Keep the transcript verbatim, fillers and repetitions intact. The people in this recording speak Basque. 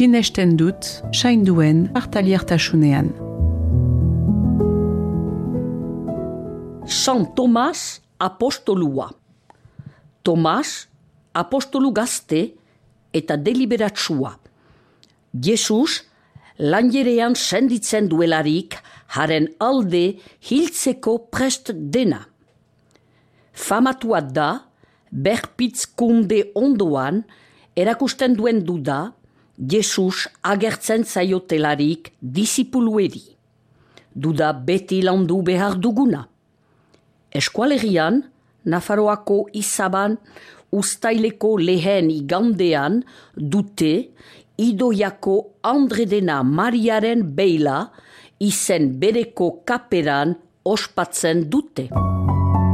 sinesten dut sainduen partaliertasunean. San Tomas apostolua. Tomas apostolu gazte eta deliberatsua. Jesus lanjerean senditzen duelarik haren alde hiltzeko prest dena. Famatua da, berpitzkunde ondoan erakusten duen duda, Jesus agertzen zaiotelarik disipulueri. Duda beti landu behar duguna. Eskualerian, Nafarroako izaban ustaileko lehen igandean dute Idoiako Andredena Mariaren beila izen bereko kaperan ospatzen dute.